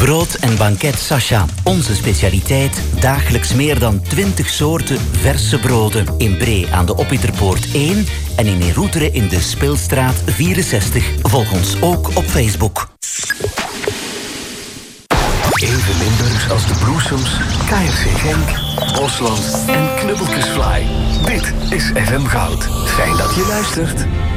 Brood en banket Sacha. Onze specialiteit. Dagelijks meer dan 20 soorten verse broden. In Bree aan de Oppieterpoort 1 en in Roeteren in de Speelstraat 64. Volg ons ook op Facebook. Even Limburgs als de Bloesems, KRC Genk, Bosland en Knubbeltjesfly. Dit is FM Goud. Fijn dat je luistert.